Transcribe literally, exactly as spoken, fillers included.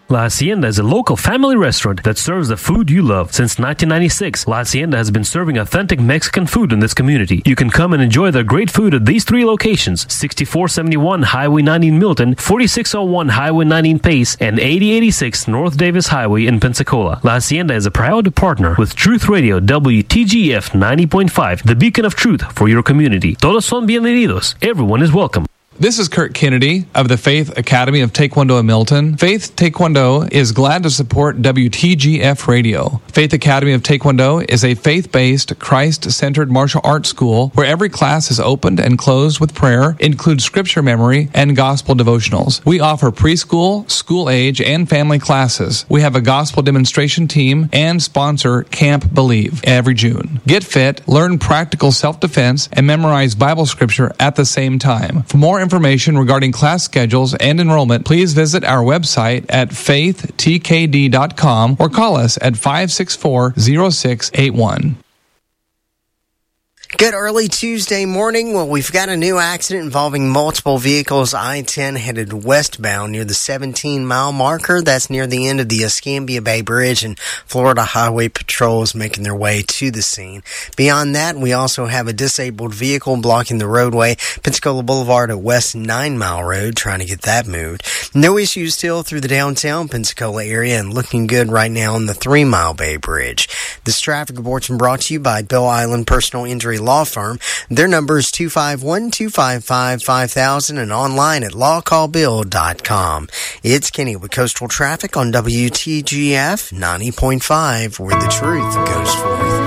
La Hacienda is a local family restaurant that serves the food you love. Since nineteen ninety-six, La Hacienda has been serving authentic Mexican food in this community. You can come and enjoy their great food at these three locations: sixty-four seventy-one Highway ninety in Milton, forty-six oh one Highway ninety in Pace, and eighty eighty-six North Davis Highway in Pensacola. La Hacienda is a proud partner with Truth Radio W T G F ninety point five, the beacon of truth for your community. Todos son bienvenidos. Everyone is welcome. This is Kurt Kennedy of the Faith Academy of Taekwondo in Milton. Faith Taekwondo is glad to support W T G F Radio. Faith Academy of Taekwondo is a faith-based, Christ-centered martial arts school where every class is opened and closed with prayer, includes scripture memory, and gospel devotionals. We offer preschool, school age, and family classes. We have a gospel demonstration team and sponsor Camp Believe every June. Get fit, learn practical self-defense, and memorize Bible scripture at the same time. For more information Information regarding class schedules and enrollment, please visit our website at faith t k d dot com or call us at five six four, zero six eight one. Good early Tuesday morning. Well, we've got a new accident involving multiple vehicles. I ten headed westbound near the seventeen mile marker. That's near the end of the Escambia Bay Bridge, and Florida Highway Patrol is making their way to the scene. Beyond that, we also have a disabled vehicle blocking the roadway, Pensacola Boulevard at West nine mile Road, trying to get that moved. No issues still through the downtown Pensacola area, and looking good right now on the three mile Bay Bridge. This traffic report's been brought to you by Bill Island Personal Injury Law Firm. Their number is two five one, two five five, five thousand and online at law call bill dot com. It's Kenny with Coastal Traffic on W T G F ninety point five, where the truth goes forth.